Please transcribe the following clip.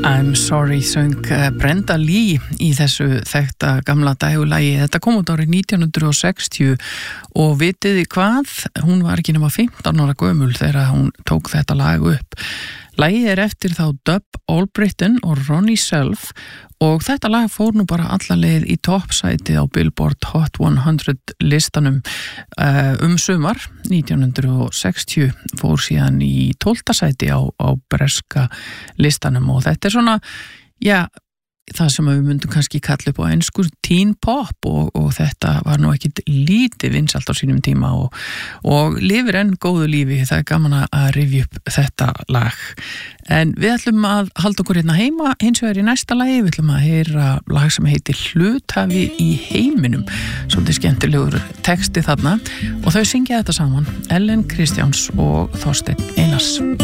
I'm sorry söng Brenda Lee í þessu þekkta gamla dægulagi. Þetta kom út árið 1960 og vitiði hvað, hún var ekki nema 15 ára gömul þegar hún tók þetta lag upp. Lagið eftir þá Dub Allbritton og Ronnie Self og þetta lag fór nú bara alla leið í toppsæti á Billboard Hot 100 listanum sumar 1960, fór síðan í 12. sæti á breska listanum og þetta svona, já, það sem við myndum kannski kalla upp á ensku teen pop og þetta var nú ekkit lítið vinsælt á sínum tíma og lifir enn góðu lífi. Það er gaman að rifja upp þetta lag. En við ætlum að halda okkur hérna heima hins vegar í næsta lagi. Við ætlum að heyra lag sem heitir Hluthafi í heiminum. Svolítið skemmtilegur texti þarna og þau syngja þetta saman, Ellen Kristjáns og Þorsteinn Einars.